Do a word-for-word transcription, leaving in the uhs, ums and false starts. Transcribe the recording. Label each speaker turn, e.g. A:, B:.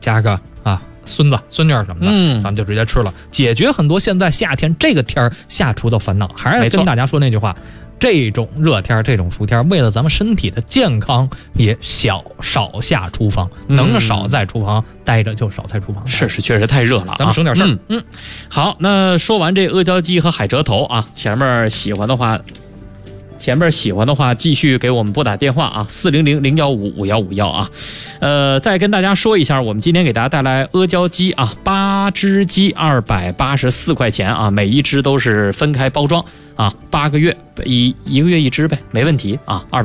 A: 加个啊孙子孙女什么的，嗯，咱们就直接吃了，解决很多现在夏天这个天下厨的烦恼。还是跟大家说那句话，这种热天这种伏天，为了咱们身体的健康，也小少下厨房，嗯、能少在厨房待着就少在厨房。
B: 是是，确实太热了、啊，
A: 咱们省点事儿。嗯
B: 嗯，好，那说完这阿胶鸡和海蜇头啊，前面喜欢的话。前面喜欢的话，继续给我们拨打电话啊，四零零零幺五五幺五幺啊。呃，再跟大家说一下，我们今天给大家带来阿胶鸡啊，八只鸡二百八十四块钱啊，每一只都是分开包装啊，八个月一一个月一只呗，没问题啊。二